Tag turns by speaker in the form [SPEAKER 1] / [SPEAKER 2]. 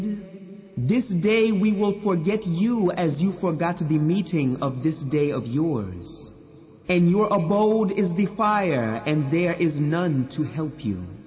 [SPEAKER 1] This day we will forget you as you forgot the meeting of this day of yours. And your abode is the fire, and there is none to help you.